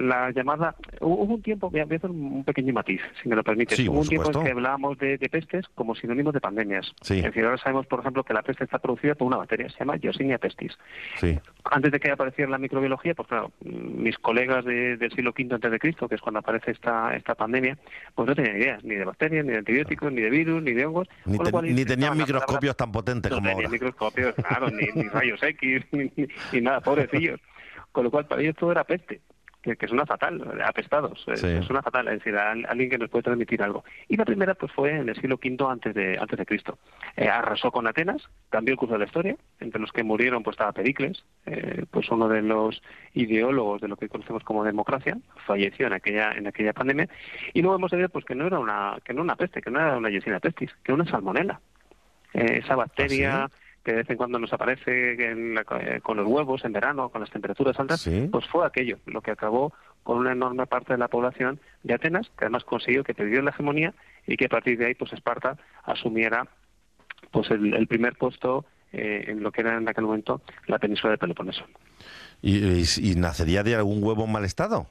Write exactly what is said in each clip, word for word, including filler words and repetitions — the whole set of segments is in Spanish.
la llamada... Hubo un tiempo, voy a hacer un pequeño matiz, si me lo permites. Sí, hubo un tiempo supuesto. en que hablábamos de, de pestes como sinónimos de pandemias. Sí. Es decir, ahora sabemos, por ejemplo, que la peste está producida por una bacteria, se llama Yersinia pestis. Sí. Antes de que apareciera la microbiología, pues claro, mis colegas de, del siglo quinto antes de Cristo, que es cuando aparece esta esta pandemia, pues no tenían ideas, ni de bacterias, ni de antibióticos, ni de virus, ni de hongos. Ni, con te, lo cual ni tenían la microscopios palabra, tan potentes no como tenían ahora. microscopios, claro, ni, ni rayos X, ni, ni, ni nada, pobrecillos. Con lo cual para ellos todo era peste. Que, que suena fatal, apestados, Sí. eh, suena fatal, es decir, a, a alguien que nos puede transmitir algo. Y la primera pues fue en el siglo quinto antes de antes de Cristo. Eh, arrasó con Atenas, cambió el curso de la historia. Entre los que murieron pues estaba Pericles, eh, pues uno de los ideólogos de lo que conocemos como democracia, falleció en aquella en aquella pandemia. Y luego hemos sabido pues que no era una que no una peste, que no era una Yersinia pestis, que era una salmonela. Eh, esa bacteria. ¿Ah, sí? Que de vez en cuando nos aparece en la, eh, con los huevos en verano, con las temperaturas altas, ¿Sí? pues fue aquello lo que acabó con una enorme parte de la población de Atenas, que además consiguió que perdiera la hegemonía y que a partir de ahí pues Esparta asumiera pues el, el primer puesto eh, en lo que era en aquel momento la península de Peloponeso. ¿Y, y, y nacería de algún huevo en mal estado?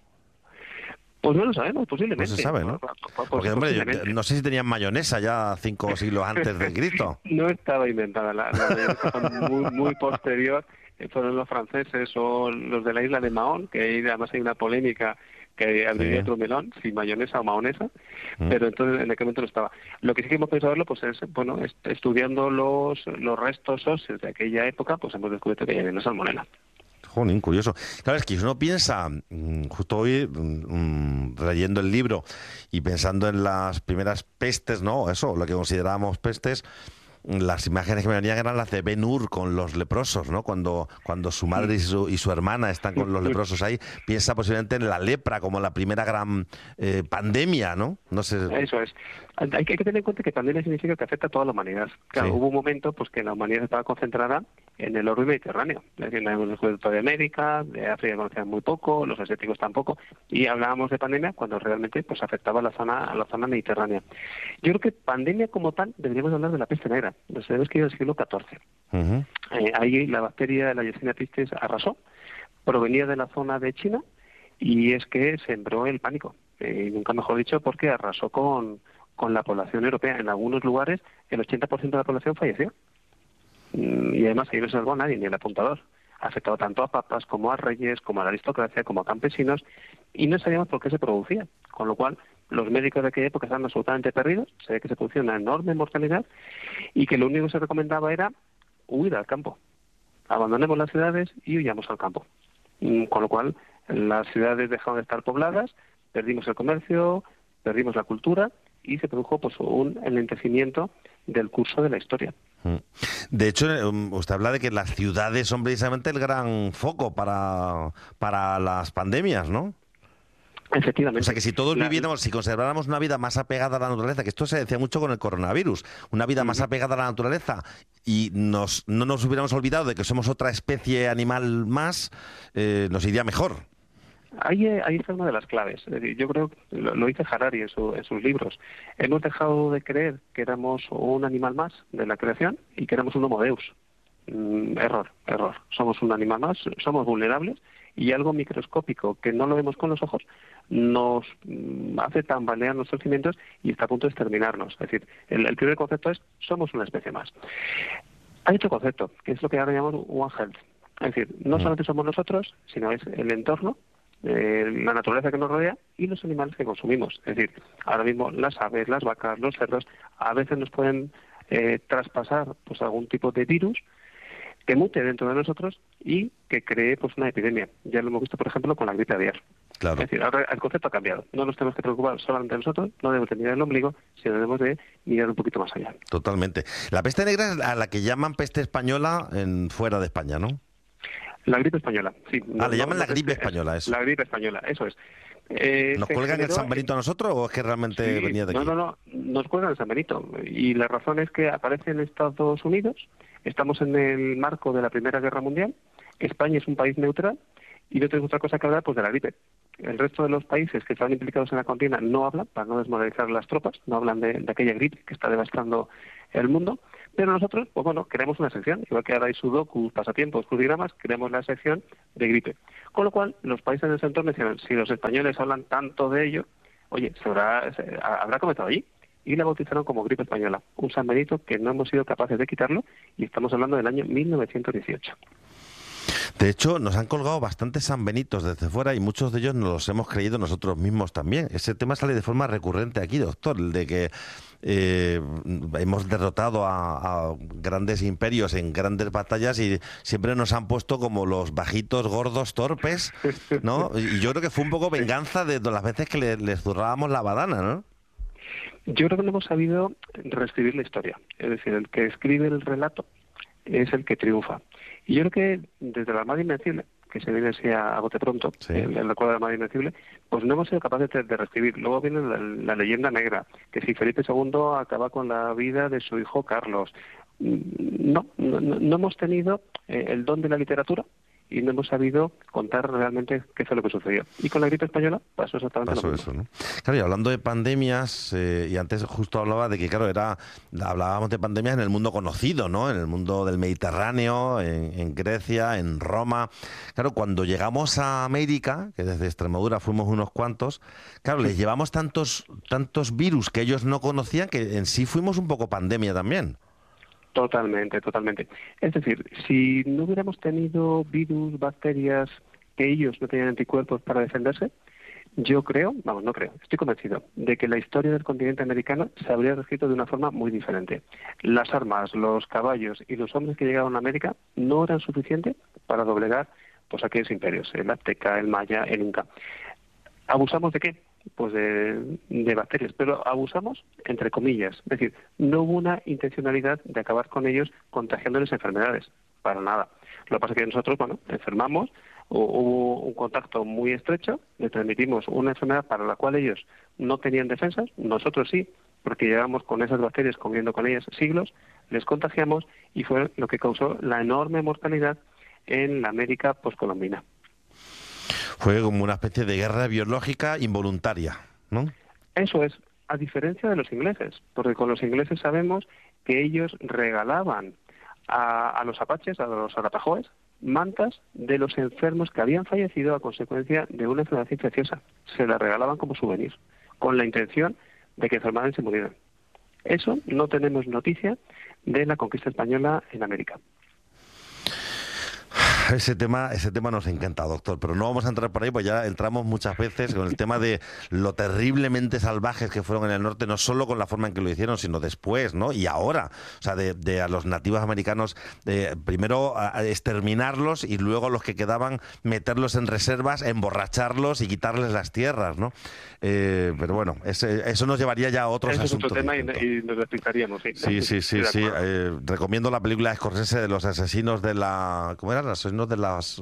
Pues no lo sabemos, posiblemente. No se sabe, ¿no? Pues, pues, Porque, hombre, yo, posiblemente. no sé si tenían mayonesa ya cinco siglos antes de Cristo. No estaba inventada, la, la mayonesa fue muy, muy posterior. Eh, fueron los franceses o los de la isla de Mahón, que ahí además hay una polémica que abriría Sí. otro melón, si mayonesa o mahonesa, Mm. pero entonces en aquel momento no estaba. Lo que sí que hemos podido saberlo pues es, bueno, est- estudiando los los restos óseos de aquella época, pues hemos descubierto que había una salmonela. Jolín, curioso. Claro, es que si uno piensa, mm, justo hoy, mm, leyendo el libro y pensando en las primeras pestes, ¿no? Eso, lo que considerábamos pestes, las imágenes que me venían eran las de Ben-Hur con los leprosos, ¿no? Cuando, cuando su madre y su, y su hermana están con los leprosos ahí, piensa posiblemente en la lepra como la primera gran eh, pandemia, ¿no? No sé. Eso es. Hay que, hay que tener en cuenta que pandemia significa que afecta a toda la humanidad. Claro, Sí. hubo un momento pues que la humanidad estaba concentrada en el orbe mediterráneo. Es decir, no hemos descubierto de América, de África conocían muy poco, los asiáticos tampoco, y hablábamos de pandemia cuando realmente pues afectaba a la zona, a la zona mediterránea. Yo creo que pandemia como tal deberíamos hablar de la peste negra. Nos tenemos que ir al siglo catorce. Uh-huh. Eh, ahí la bacteria, la Yersinia pestis, arrasó, provenía de la zona de China y es que sembró el pánico. Eh, nunca mejor dicho, porque arrasó con, con la población europea. En algunos lugares el ochenta por ciento de la población falleció. Mm, Y además ahí no se salvó a nadie, ni el apuntador. Ha afectado tanto a papas como a reyes, como a la aristocracia, como a campesinos, y no sabíamos por qué se producía. Con lo cual, los médicos de aquella época estaban absolutamente perdidos, se ve que se producía una enorme mortalidad, y que lo único que se recomendaba era huir al campo. Abandonemos las ciudades y huyamos al campo. Mm, Con lo cual, las ciudades dejaron de estar pobladas, perdimos el comercio, perdimos la cultura y se produjo pues un enlentecimiento del curso de la historia. De hecho, eh, usted habla de que las ciudades son precisamente el gran foco para, para las pandemias, ¿no? Efectivamente. O sea, que si todos La- viviéramos, si conserváramos una vida más apegada a la naturaleza, que esto se decía mucho con el coronavirus, una vida más Ujú. apegada a la naturaleza y nos, no nos hubiéramos olvidado de que somos otra especie animal más, eh, nos iría mejor. Ahí, eh, ahí está una de las claves. Es decir, yo creo que lo, lo dice Harari en, su- en sus libros. Hemos dejado de creer que éramos un animal más de la creación y que éramos un homo deus. Mm, error, error. Somos un animal más, somos vulnerables y algo microscópico que no lo vemos con los ojos nos mm, hace tambalear nuestros cimientos y está a punto de exterminarnos. Es decir, el, el primer concepto es somos una especie más. Hay otro concepto, que es lo que ahora llamamos One Health. Es decir, no Mm. solamente somos nosotros, sino es el entorno, eh, la naturaleza que nos rodea y los animales que consumimos. Es decir, ahora mismo las aves, las vacas, los cerdos, a veces nos pueden eh, traspasar pues algún tipo de virus que mute dentro de nosotros y que cree pues una epidemia. Ya lo hemos visto, por ejemplo, con la gripe aviar. Claro. Es decir, ahora el concepto ha cambiado. No nos tenemos que preocupar solamente nosotros, no debemos de mirar el ombligo, sino debemos de mirar un poquito más allá. Totalmente. La peste negra es a la que llaman peste española en fuera de España, ¿no? La gripe española, sí. Ah, le llaman la es- gripe es- española, eso. La gripe española, eso es. Eh, ¿Nos se cuelgan el generó San en- Benito a nosotros o es que realmente Sí, venía de no, aquí? no, no, nos cuelgan el San Benito. Y la razón es que aparece en Estados Unidos, estamos en el marco de la Primera Guerra Mundial, España es un país neutral y no tenemos otra cosa que hablar pues de la gripe. El resto de los países que están implicados en la contienda no hablan, para no desmoralizar las tropas, no hablan de, de aquella gripe que está devastando el mundo, Pero nosotros, pues bueno, creamos una sección, igual que ahora hay sudokus, pasatiempos, crucigramas, creamos la sección de gripe. Con lo cual, los países del entorno decían, si los españoles hablan tanto de ello, oye, ¿se habrá, se, habrá comenzado allí? Y la bautizaron como gripe española, un San Benito que no hemos sido capaces de quitarlo, y estamos hablando del año mil novecientos dieciocho. De hecho, nos han colgado bastantes San Benitos desde fuera y muchos de ellos nos los hemos creído nosotros mismos también. Ese tema sale de forma recurrente aquí, doctor, el de que eh, hemos derrotado a, a grandes imperios en grandes batallas y siempre nos han puesto como los bajitos, gordos, torpes, ¿no? Y yo creo que fue un poco venganza de las veces que le, les zurrábamos la badana, ¿no? Yo creo que no hemos sabido reescribir la historia. Es decir, el que escribe el relato es el que triunfa. Y yo creo que desde la Armada Invencible, que se viene así a, a bote pronto, sí. el, el recuerdo de la Armada Invencible, pues no hemos sido capaces de, de reescribir. Luego viene la, la leyenda negra, que si Felipe segundo acaba con la vida de su hijo Carlos. No, no, no hemos tenido eh, el don de la literatura y no hemos sabido contar realmente qué fue lo que sucedió. Y con la gripe española pasó exactamente pasó lo mismo. Eso, ¿no? Claro, y hablando de pandemias, eh, y antes justo hablaba de que, claro, era hablábamos de pandemias en el mundo conocido, ¿no? En el mundo del Mediterráneo, en, en Grecia, en Roma. Claro, cuando llegamos a América, que desde Extremadura fuimos unos cuantos, claro, les llevamos tantos, tantos virus que ellos no conocían que en sí fuimos un poco pandemia también. Totalmente, totalmente. Es decir, si no hubiéramos tenido virus, bacterias, que ellos no tenían anticuerpos para defenderse, yo creo, vamos, no creo, estoy convencido de que la historia del continente americano se habría reescrito de una forma muy diferente. Las armas, los caballos y los hombres que llegaron a América no eran suficientes para doblegar pues aquellos imperios, el azteca, el maya, el inca. ¿Abusamos de qué? Pues de, de bacterias, pero abusamos entre comillas, es decir, no hubo una intencionalidad de acabar con ellos contagiándoles enfermedades, para nada. Lo que pasa es que nosotros, bueno, enfermamos, hubo un contacto muy estrecho, le transmitimos una enfermedad para la cual ellos no tenían defensas, nosotros sí, porque llevamos con esas bacterias, conviviendo con ellas siglos, les contagiamos y fue lo que causó la enorme mortalidad en la América poscolombina. Fue como una especie de guerra biológica involuntaria, ¿no? Eso es, a diferencia de los ingleses, porque con los ingleses sabemos que ellos regalaban a, a los apaches, a los arapahoes, mantas de los enfermos que habían fallecido a consecuencia de una enfermedad infecciosa. Se las regalaban como souvenir, con la intención de que enfermaran y se murieran. Eso no tenemos noticia de la conquista española en América. Ese tema, ese tema nos encanta, doctor, pero no vamos a entrar por ahí, pues ya entramos muchas veces con el tema de lo terriblemente salvajes que fueron en el norte, no solo con la forma en que lo hicieron, sino después, ¿no? Y ahora, o sea, de, de a los nativos americanos, de, primero a, a exterminarlos y luego a los que quedaban meterlos en reservas, emborracharlos y quitarles las tierras, ¿no? Eh, pero bueno, ese, eso nos llevaría ya a otros Ese asuntos. Es otro tema y, y nos lo explicaríamos, sí. Sí, sí, sí, sí. Eh, recomiendo la película de Scorsese de los asesinos de la... ¿Cómo eran? Los asesinos de las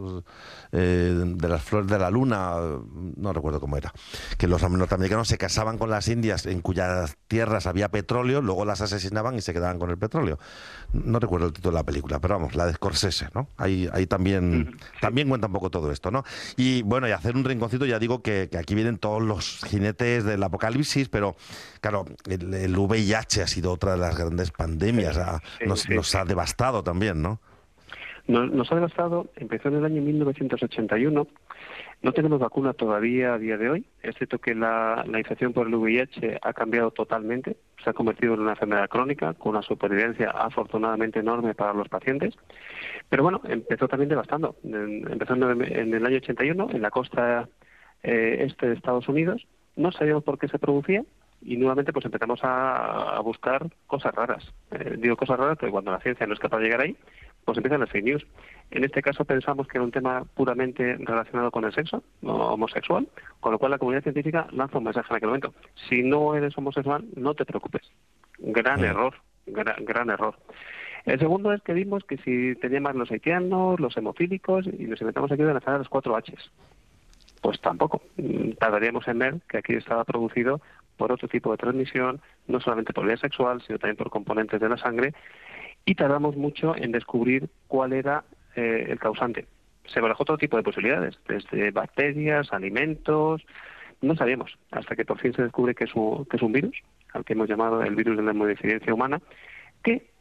eh, de las flores de la luna, no recuerdo cómo era, que los norteamericanos se casaban con las indias en cuyas tierras había petróleo, luego las asesinaban y se quedaban con el petróleo. No recuerdo el título de la película, pero vamos, la de Scorsese, ¿no? Ahí, ahí también, sí. también cuenta un poco todo esto, ¿no? Y bueno, y hacer un rinconcito, ya digo que, que aquí vienen todos los jinetes del apocalipsis, pero claro, el, el V I H ha sido otra de las grandes pandemias, sí, ha, sí, nos, sí. nos ha devastado también, ¿no? Nos, nos ha devastado, empezó en el año mil novecientos ochenta y uno, no tenemos vacuna todavía a día de hoy, excepto que la, la infección por el V I H ha cambiado totalmente, se ha convertido en una enfermedad crónica con una supervivencia afortunadamente enorme para los pacientes, pero bueno, empezó también devastando, empezó en, en el año ochenta y uno en la costa eh, este de Estados Unidos, no sabíamos por qué se producía y nuevamente pues empezamos a, a buscar cosas raras, eh, digo cosas raras porque cuando la ciencia no es capaz de llegar ahí, pues empiezan las fake news. En este caso pensamos que era un tema puramente relacionado con el sexo, no homosexual, con lo cual la comunidad científica lanza un mensaje en aquel momento. Si no eres homosexual, no te preocupes. Gran sí. error, gran, gran error. El segundo es que vimos que si teníamos los haitianos, los hemofílicos, y nos inventamos aquí de lanzar las cuatro H's. Pues tampoco. Tardaríamos en ver que aquí estaba producido por otro tipo de transmisión, no solamente por vía sexual, sino también por componentes de la sangre, y tardamos mucho en descubrir cuál era eh, el causante. Se barajó todo tipo de posibilidades, desde bacterias, alimentos, no sabíamos, hasta que por fin se descubre que es un, que es un virus, al que hemos llamado el virus de la inmunodeficiencia humana, que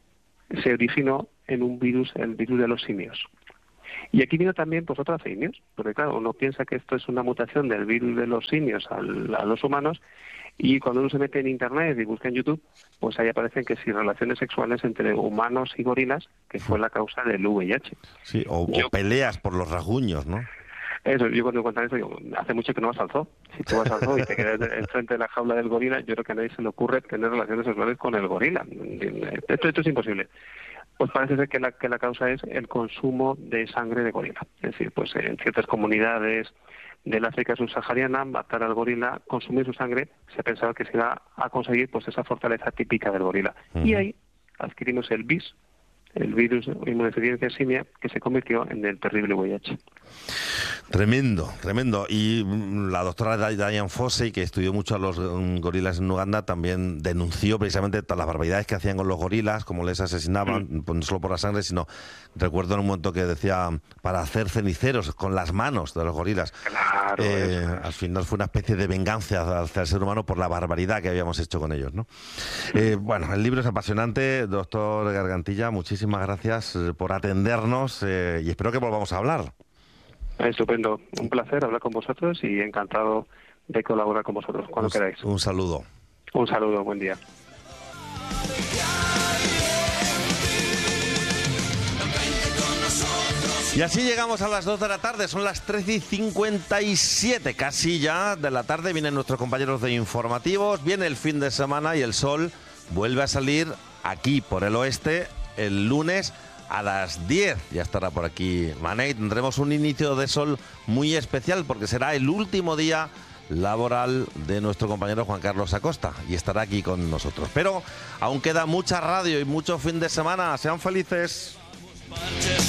se originó en un virus, el virus de los simios. Y aquí vino también pues otra fake news, porque claro, uno piensa que esto es una mutación del virus de los simios al, a los humanos, y cuando uno se mete en internet y busca en YouTube, pues ahí aparecen que si relaciones sexuales entre humanos y gorilas, que fue la causa del V I H. Sí, o, yo, o peleas por los rasguños, ¿no? Eso, yo cuando cuentan eso, digo, hace mucho que no vas al zoo. Si tú vas al zoo y te quedas enfrente de la jaula del gorila, yo creo que a nadie se le ocurre tener relaciones sexuales con el gorila. Esto, esto es imposible. Pues parece ser que la, que la causa es el consumo de sangre de gorila. Es decir, pues en ciertas comunidades del África subsahariana, matar al gorila, consumir su sangre, se pensaba que se iba a conseguir pues esa fortaleza típica del gorila. Uh-huh. Y ahí adquirimos el V I S, el virus inmunodeficiencia simia, que se convirtió en el terrible V I H. Tremendo, tremendo. Y la doctora Diane Fossey, que estudió mucho a los gorilas en Uganda, también denunció precisamente todas las barbaridades que hacían con los gorilas, como les asesinaban, mm. pues no solo por la sangre, sino, recuerdo en un momento que decía, para hacer ceniceros con las manos de los gorilas. Claro, eh, al final fue una especie de venganza hacia el ser humano por la barbaridad que habíamos hecho con ellos, ¿no? Eh, bueno, el libro es apasionante. Doctor Gargantilla, muchísimas gracias por atendernos eh, y espero que volvamos a hablar. Estupendo, un placer hablar con vosotros y encantado de colaborar con vosotros cuando un, queráis. Un saludo. Un saludo, buen día. Y así llegamos a las dos de la tarde, son las trece y cincuenta y siete, casi ya de la tarde. Vienen nuestros compañeros de informativos, viene el fin de semana y el sol vuelve a salir aquí por el oeste el lunes a las diez. Ya estará por aquí Manei. Tendremos un inicio de sol muy especial porque será el último día laboral de nuestro compañero Juan Carlos Acosta y estará aquí con nosotros. Pero aún queda mucha radio y mucho fin de semana. Sean felices.